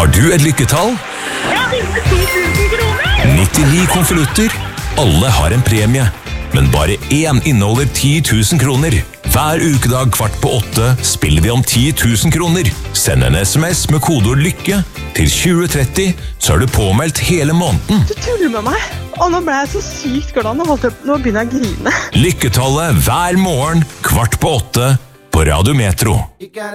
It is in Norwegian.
Har du et lykketall? Jeg har vunnet 10 000 kroner! 99 konvolutter. Alle har en premie, men bare én inneholder 10 000 kroner. Hver ukedag 7:15 spiller vi om 10 000 kroner. Send en SMS med kodeord LYKKE til 2030, så er du påmeldt hele måneden. Du tuller med meg, og nå ble jeg så sykt glad. Nå begynner jeg å grine. Lykketallet hver morgen 7:15 på Radio Metro.